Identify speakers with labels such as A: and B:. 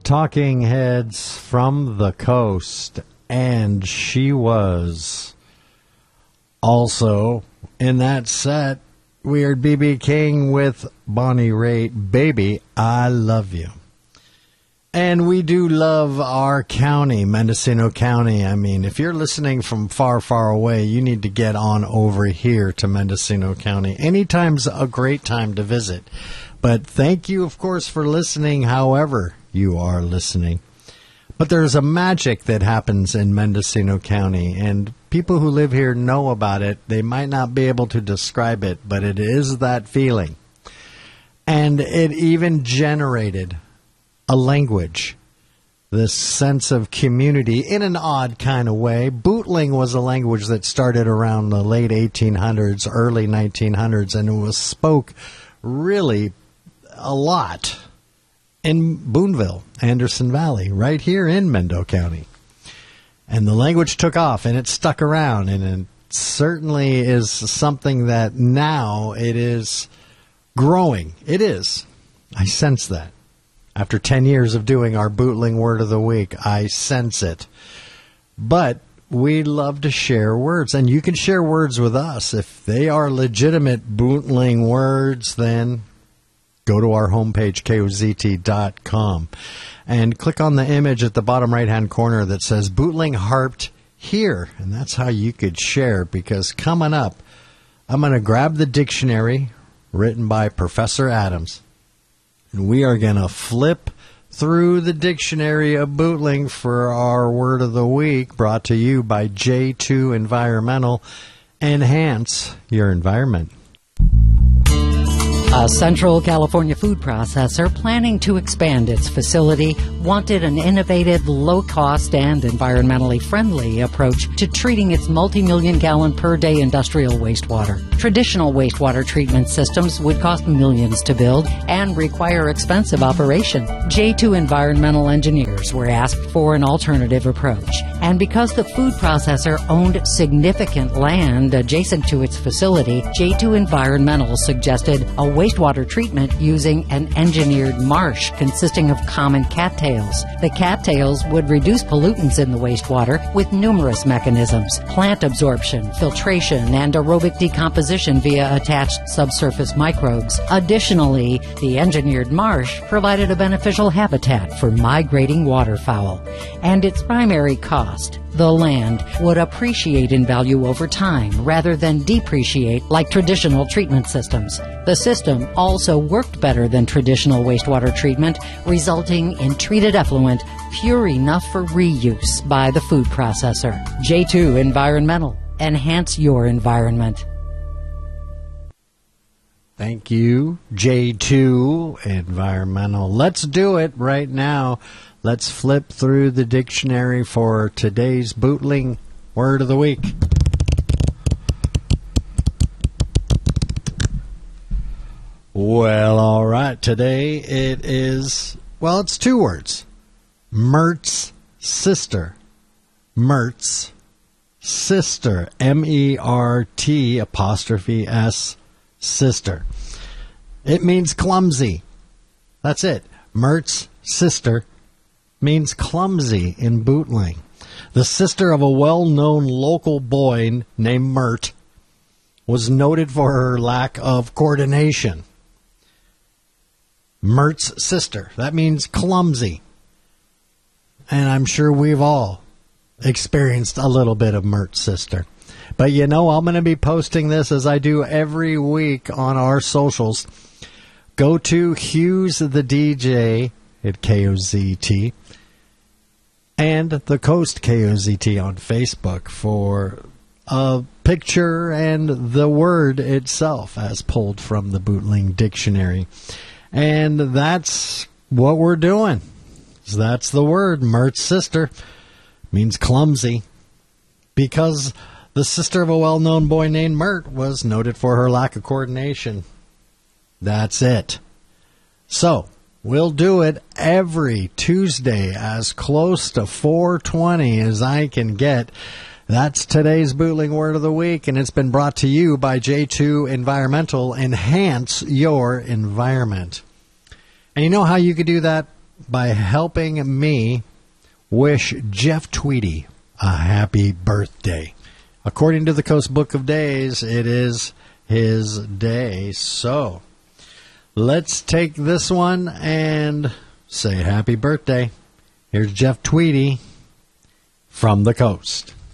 A: Talking Heads from the Coast, and she was also in that set. Weird BB King with Bonnie Raitt, Baby, I Love You. And we do love our county, Mendocino County. I mean, if you're listening from far, far away, you need to get on over here to Mendocino County. Anytime's a great time to visit. But thank you, of course, for listening, however you are listening. But there's a magic that happens in Mendocino County, and people who live here know about it. They might not be able to describe it, but it is that feeling. And it even generated a language, this sense of community in an odd kind of way. Bootling was a language that started around the late 1800s, early 1900s, and it was spoke really a lot in Boonville, Anderson Valley, right here in Mendo County. And the language took off, and it stuck around, and it certainly is something that now it is growing. It is. I sense that. After 10 years of doing our Bootling Word of the Week, I sense it. But we love to share words, and you can share words with us. If they are legitimate Bootling words, then go to our homepage, kozt.com, and click on the image at the bottom right-hand corner that says Bootling Harped Here. And that's how you could share, because coming up, I'm going to grab the dictionary written by Professor Adams, and we are going to flip through the dictionary of Bootling for our Word of the Week, brought to you by J2 Environmental. Enhance your environment.
B: A Central California food processor planning to expand its facility wanted an innovative, low-cost, and environmentally friendly approach to treating its multi-million-gallon-per-day industrial wastewater. Traditional wastewater treatment systems would cost millions to build and require expensive operation. J2 environmental engineers were asked for an alternative approach, and because the food processor owned significant land adjacent to its facility, J2 Environmental suggested a wastewater treatment using an engineered marsh consisting of common cattails. The cattails would reduce pollutants in the wastewater with numerous mechanisms: plant absorption, filtration, and aerobic decomposition via attached subsurface microbes. Additionally, the engineered marsh provided a beneficial habitat for migrating waterfowl. And its primary cost, the land, would appreciate in value over time rather than depreciate like traditional treatment systems. The system also worked better than traditional wastewater treatment, resulting in treated effluent pure enough for reuse by the food processor. J2 Environmental. Enhance your environment.
A: Thank you, J2 Environmental. Let's do it right now. Let's flip through the dictionary for today's Bootling Word of the Week. Well, all right. Today it is, well, it's two words. Mert's sister. Mert's sister. M-E-R-T apostrophe S, sister. It means clumsy. That's it. Mert's sister means clumsy in Bootling. The sister of a well-known local boy named Mert was noted for her lack of coordination. Mert's sister. That means clumsy. And I'm sure we've all experienced a little bit of Mert's sister. But you know, I'm going to be posting this as I do every week on our socials. Go to Hughes the DJ at KOZT and the Coast KOZT on Facebook for a picture and the word itself as pulled from the Bootling Dictionary. And that's what we're doing. That's the word. Mert's sister means clumsy because the sister of a well-known boy named Mert was noted for her lack of coordination. That's it. So, we'll do it every Tuesday as close to 4:20 as I can get. That's today's Bootling Word of the Week, and it's been brought to you by J2 Environmental. Enhance your environment. And you know how you could do that? by helping me wish Jeff Tweedy a happy birthday. According to the Coast Book of Days, it is his day. So let's take this one and say happy birthday. Here's Jeff Tweedy from the coast.